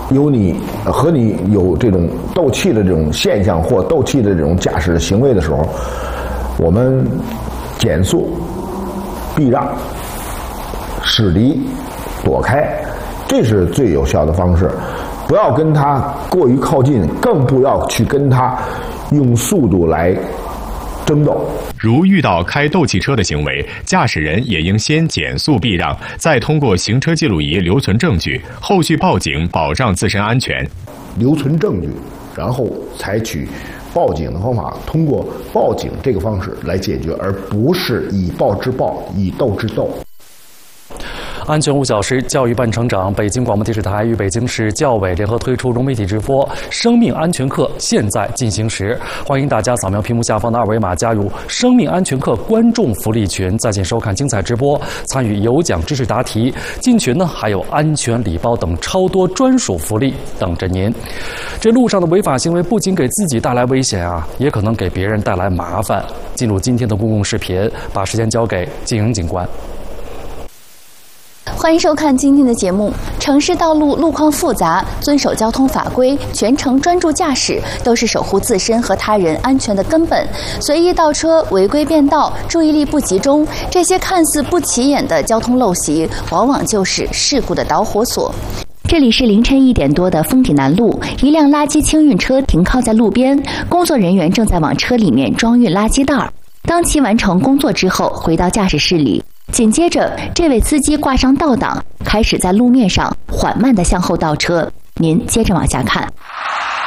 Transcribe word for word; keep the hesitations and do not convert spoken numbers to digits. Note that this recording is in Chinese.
有你和你有这种斗气的这种现象或斗气的这种驾驶的行为的时候，我们减速、避让、驶离、躲开，这是最有效的方式。不要跟他过于靠近，更不要去跟他用速度来争斗。 如遇到开斗气车的行为，驾驶人也应先减速避让，再通过行车记录仪留存证据，后续报警保障自身安全。 留存证据，然后采取报警的方法，通过报警这个方式来解决，而不是以暴制暴，以斗制斗。 安全五小时，教育伴成长。北京广播电视台与北京市教委联合推出融媒体直播生命安全课现在进行时，欢迎大家扫描屏幕下方的二维码加入生命安全课观众福利群，在线收看精彩直播，参与有奖知识答题。进群呢还有安全礼包等超多专属福利等着您。这路上的违法行为不仅给自己带来危险啊，也可能给别人带来麻烦。进入今天的公共视频，把时间交给静莹警官。 欢迎收看今天的节目。城市道路路况复杂，遵守交通法规，全程专注驾驶，都是守护自身和他人安全的根本。随意倒车、违规变道、注意力不集中，这些看似不起眼的交通陋习，往往就是事故的导火索。这里是凌晨一点多的丰体南路，一辆垃圾清运车停靠在路边，工作人员正在往车里面装运垃圾袋。当其完成工作之后，回到驾驶室里。紧接着，这位司机挂上倒档，开始在路面上缓慢地向后倒车。您接着往下看。